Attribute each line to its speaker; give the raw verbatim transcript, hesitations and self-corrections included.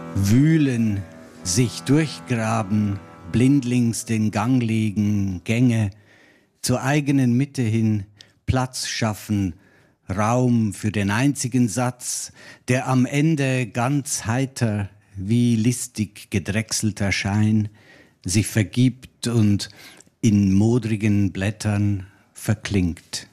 Speaker 1: Wühlen, sich durchgraben, blindlings den Gang legen, Gänge, zur eigenen Mitte hin Platz schaffen, Raum für den einzigen Satz, der am Ende ganz heiter, wie listig gedrechselter Schein, sich vergibt und in modrigen Blättern verklingt.